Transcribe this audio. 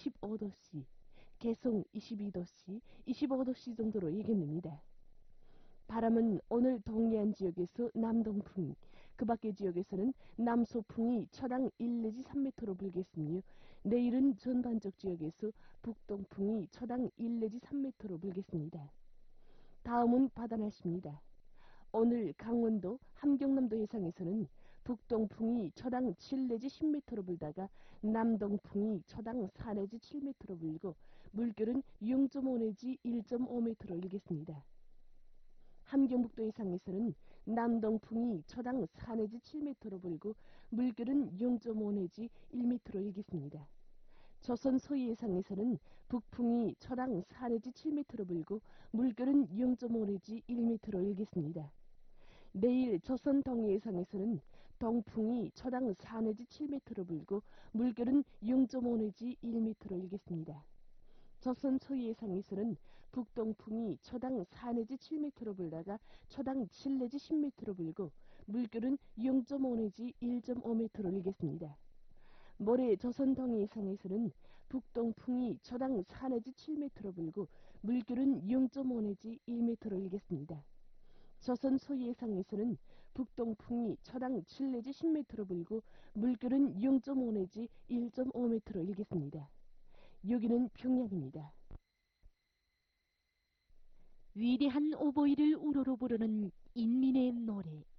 25도씨, 개송 22도씨, 25도씨 정도로 예견됩니다. 바람은 오늘 동해안 지역에서 남동풍, 그 밖의 지역에서는 남소풍이 초당 1 내지 3m로 불겠으며 내일은 전반적 지역에서 북동풍이 초당 1 내지 3m로 불겠습니다. 다음은 바다 날씨입니다. 오늘 강원도, 함경남도 해상에서는 북동풍이 초당 7 내지 10m로 불다가 남동풍이 초당 4 내지 7m로 불고 물결은 0.5 내지 1.5m로 일겠습니다. 함경북도 해상에서는 남동풍이 초당 4 내지 7m로 불고 물결은 0.5 내지 1m로 일겠습니다. 조선 서해 해상에서는 북풍이 초당 4 내지 7m로 불고 물결은 0.5 내지 1m로 일겠습니다. 내일 조선 동해 해상에서는 동풍이 초당 4 내지 7m로 불고 물결은 0.5 내지 1m로 일겠습니다. 조선 서해 해상에서는 북동풍이 초당 4 내지 7m로 불다가 초당 7 내지 10m로 불고 물결은 0.5 내지 1.5m로 일겠습니다. 모레 조선 동해 해상에서는 북동풍이 초당 4 내지 7m로 불고 물결은 0.5 내지 1m로 일겠습니다. 조선 서해 해상에서는 북동풍이 초당 7 내지 10m로 불고 물결은 0.5 내지 1.5m로 일겠습니다. 여기는 평양입니다. 위대한 오보이를 우러러 부르는 인민의 노래.